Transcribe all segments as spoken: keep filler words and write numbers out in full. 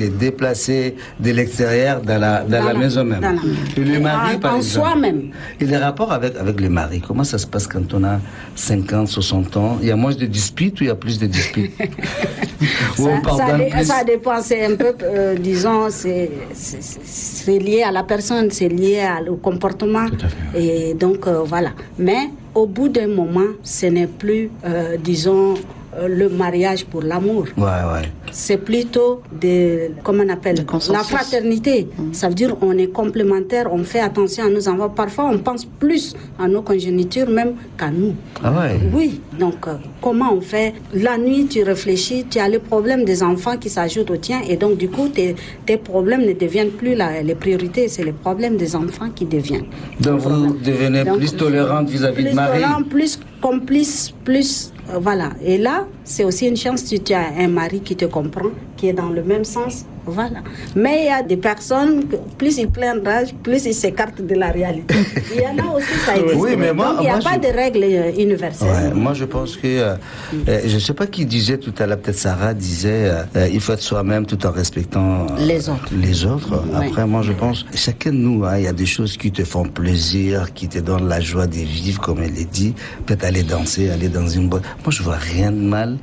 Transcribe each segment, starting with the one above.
il est déplacé de l'extérieur dans la, dans dans la, la maison même. La et le mari, en, par en exemple. soi-même. Et les rapports avec, avec le mari, comment ça se passe quand on a cinquante, soixante ans? Il y a moins de disputes ou il y a plus de disputes? ça, ça, dé, plus... ça dépend, c'est un peu, euh, disons, c'est, c'est, c'est lié à la personne, c'est lié à, au comportement. Tout à fait. Et donc, euh, voilà. Mais au bout d'un moment, ce n'est plus, euh, disons, euh, le mariage pour l'amour. Ouais, ouais. C'est plutôt de, comment on appelle, la fraternité. Mmh. Ça veut dire on est complémentaires, on fait attention à nos enfants. Parfois, on pense plus à nos congénitures même qu'à nous. Ah ouais. Oui. Donc, euh, comment on fait? La nuit, tu réfléchis, tu as le problème des enfants qui s'ajoutent au tien, et donc, du coup, tes, tes problèmes ne deviennent plus la, les priorités, c'est les problèmes des enfants qui deviennent. Donc, vous devenez donc, plus tolérante vis-à-vis de Marie. Plus tolérant, plus complice, plus... Euh, voilà. Et là, c'est aussi une chance si tu as un mari qui te comprend, qui est dans le même sens. Voilà. Mais il y a des personnes, plus ils prennent rage, plus ils s'écartent de la réalité. Il y en a aussi, ça existe. Oui, mais moi, donc, il n'y a moi, pas je... de règles universelles. Ouais, moi, je pense que... Euh, mm. euh, je ne sais pas qui disait tout à l'heure, peut-être Sarah disait, euh, il faut être soi-même tout en respectant euh, les autres. Les autres. Oui. Après, moi, je pense, chacun de nous, il hein, y a des choses qui te font plaisir, qui te donnent la joie de vivre, comme elle l'a dit. Peut-être aller danser, aller dans une boîte. Moi, je vois rien de mal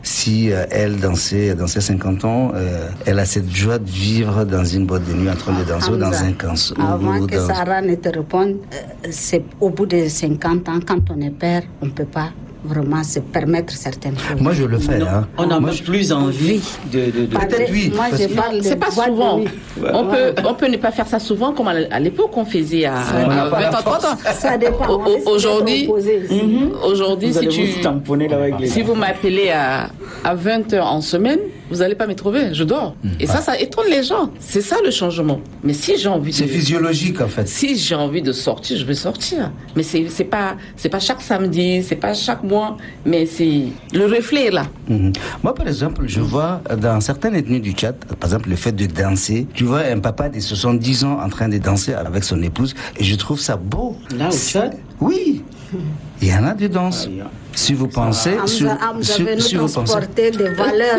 si euh, elle, dans ses, dans ses cinquante ans, euh, elle a cette joie de vivre dans une boîte de nuit en train de danser ah, ou dans un camp. Avant ou que dans... Sarah ne te réponde, euh, c'est au bout de cinquante ans, quand on est père, on ne peut pas vraiment se permettre certaines choses. Moi, je le fais. Non, hein. On n'a moi, même je... plus envie de... de, de... Peut-être oui. Moi, je parle de c'est pas souvent. On peut, on peut ne pas faire ça souvent, comme à l'époque on faisait à, à vingt ans, trente ans. Ça dépend. Aujourd'hui, mm-hmm, aujourd'hui, si tu... Vous si vous m'appelez à, à vingt heures en semaine, vous n'allez pas me trouver, je dors. Mmh. Et ça, ça étonne les gens. C'est ça le changement. Mais si j'ai envie de... C'est physiologique, en fait. Si j'ai envie de sortir, je vais sortir. Mais c'est, c'est pas, c'est pas chaque samedi, c'est pas chaque mois, mais c'est le reflet est là. Mmh. Moi, par exemple, je vois dans certaines ethnies du Tchad, par exemple, le fait de danser, tu vois un papa de soixante-dix ans en train de danser avec son épouse, et je trouve ça beau. Là, au Tchad? Oui. Il y en a des danses. Ah, Si vous pensez, ah, sur, ah, vous sur, avez si nous vous transporté pensez... des valeurs.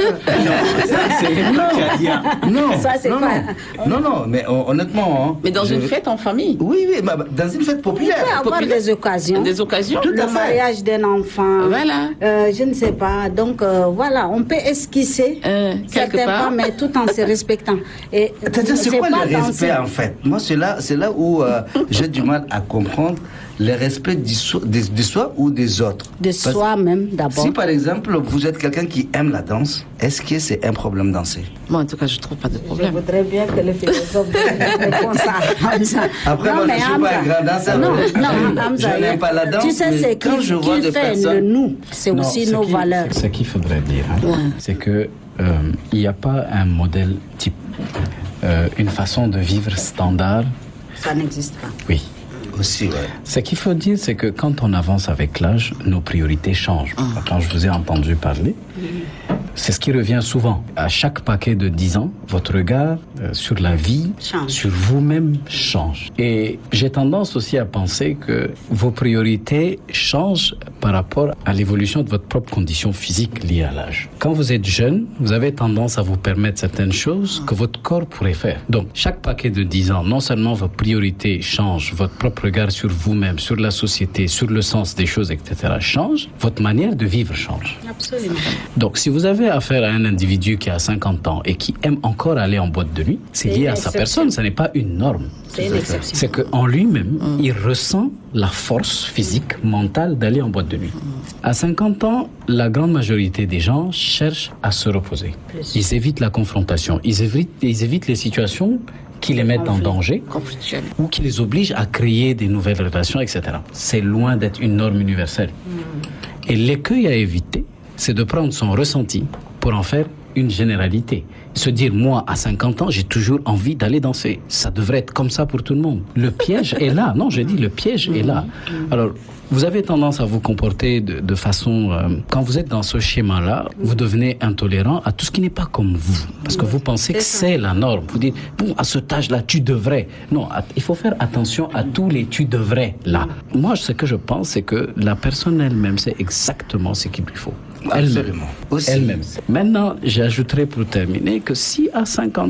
non, non, ça, c'est non, pas... non, non, mais honnêtement. Hein, mais dans je... une fête en famille. Oui, oui, bah, dans une fête populaire. Il peut avoir populaire. des occasions. Des occasions. Tout le mariage d'un enfant. Voilà. Euh, je ne sais pas. Donc euh, voilà, on peut esquisser euh, certains pas, mais tout en se respectant. Et c'est-à-dire, c'est quoi le respect danser. En fait? Moi, c'est là, c'est là où euh, j'ai du mal à comprendre le respect de soi, de, de soi ou des autres. De soi-même d'abord. Si par exemple vous êtes quelqu'un qui aime la danse, est-ce que c'est un problème danser? Moi en tout cas je trouve pas de problème. Je voudrais bien que le philosophe réponde à Hamza. Après non, moi je ne suis pas un grand danseur. Non, non, Hamza, je n'aime pas la danse. Tu sais c'est quand qui, je vois qui des fait personnes... le nous, c'est non, aussi nos qui, valeurs. Ce qu'il faudrait dire, hein, ouais. c'est que il euh, n'y a pas un modèle type, euh, une façon de vivre standard. Ça n'existe pas. Oui. Aussi, ouais. Ce qu'il faut dire, c'est que quand on avance avec l'âge, nos priorités changent. Mmh. Quand je vous ai entendu parler, mmh. c'est ce qui revient souvent. À chaque paquet de dix ans, votre regard euh, sur la vie, change. Sur vous-même change. Et j'ai tendance aussi à penser que vos priorités changent par rapport à l'évolution de votre propre condition physique liée à l'âge. Quand vous êtes jeune, vous avez tendance à vous permettre certaines choses mmh. que votre corps pourrait faire. Donc, chaque paquet de dix ans, non seulement vos priorités changent, votre propre regard sur vous-même, sur la société, sur le sens des choses, et cetera change, votre manière de vivre change. Absolument. Donc, si vous avez affaire à un individu qui a cinquante ans et qui aime encore aller en boîte de nuit, c'est, c'est lié à sa personne, ce n'est pas une norme. C'est une exception. C'est qu'en lui-même, mmh. il ressent la force physique, mentale d'aller en boîte de nuit. Mmh. À cinquante ans, la grande majorité des gens cherchent à se reposer. Plus. Ils évitent la confrontation, ils évitent, ils évitent les situations qui les mettent en danger ou qui les obligent à créer des nouvelles relations, et cetera. C'est loin d'être une norme universelle. Mmh. Et l'écueil à éviter, c'est de prendre son ressenti pour en faire une généralité. Se dire, moi, à cinquante ans, j'ai toujours envie d'aller danser. Ça devrait être comme ça pour tout le monde. Le piège est là. Non, j'ai dit, le piège est là. Alors, vous avez tendance à vous comporter de, de façon... Euh, quand vous êtes dans ce schéma-là, vous devenez intolérant à tout ce qui n'est pas comme vous. Parce que vous pensez que c'est la norme. Vous dites, bon, à cet âge-là, tu devrais. Non, il faut faire attention à tous les tu devrais là. Moi, ce que je pense, c'est que la personne elle-même, c'est exactement ce qu'il lui faut. Elle-même. Elle-même. Maintenant, j'ajouterai pour terminer que si à cinquante